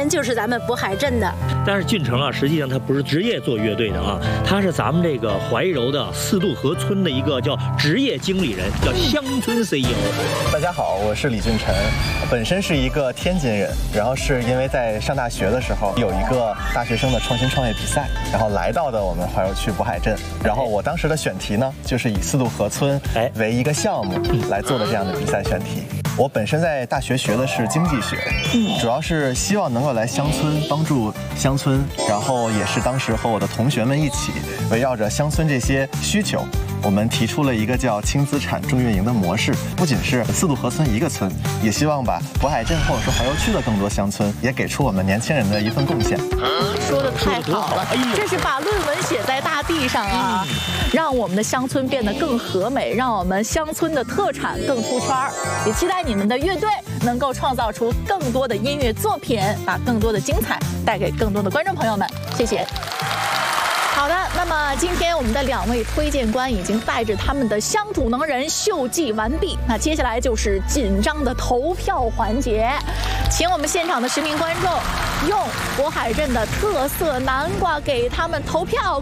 人就是咱们渤海镇的。 但是俊成啊，实际上他不是职业做乐队的啊，他是咱们这个怀柔的四渡河村的一个叫职业经理人，叫乡村 CEO。 大家好，我是李俊辰，本身是一个天津人，然后是因为在上大学的时候有一个大学生的创新创业比赛，然后来到的我们怀柔区渤海镇，然后我当时的选题呢，就是以四渡河村为一个项目来做的这样的比赛选题。我本身在大学学的是经济学，主要是希望能够来乡村帮助乡村，然后也是当时和我的同学们一起围绕着乡村这些需求，我们提出了一个叫轻资产重运营的模式，不仅是四渡河村一个村，也希望把渤海镇或者说怀柔区的更多乡村也给出我们年轻人的一份贡献。 说的太好了，这是把论文写在大地上啊，让我们的乡村变得更和美，让我们乡村的特产更出圈儿。也期待你们的乐队能够创造出更多的音乐作品，把更多的精彩带给更多的观众朋友们。谢谢。好的，那么今天我们的2位推荐官已经带着他们的乡土能人秀技完毕，那接下来就是紧张的投票环节，请我们现场的10名观众用渤海镇的特色南瓜给他们投票。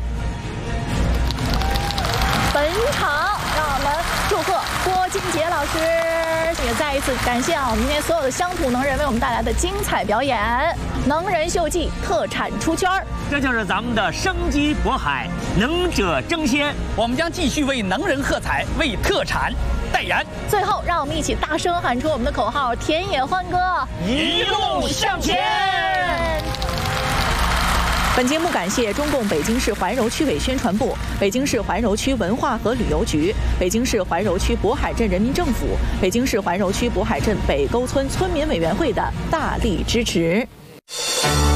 本场让我们祝贺郭金杰老师，也再一次感谢我们今天所有的乡土能人为我们带来的精彩表演，能人秀技，特产出圈。 这就是咱们的生机渤海，能者争先。 我们将继续为能人喝彩，为特产代言。 最后，让我们一起大声喊出我们的口号：田野欢歌， 一路向前。 本节目感谢中共北京市怀柔区委宣传部、北京市怀柔区文化和旅游局、北京市怀柔区渤海镇人民政府、北京市怀柔区渤海镇北沟村村民委员会的大力支持。